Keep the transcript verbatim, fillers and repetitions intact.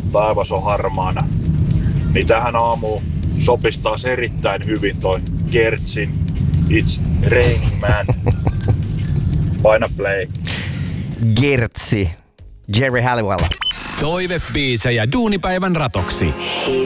taivas on harmaana. Niin tähän aamuun sopisi taas erittäin hyvin toi Gertsin It's Raining Man. Paina play. Gertsi. Jerry Halliwell. Toivebiisejä duunipäivän ratoksi.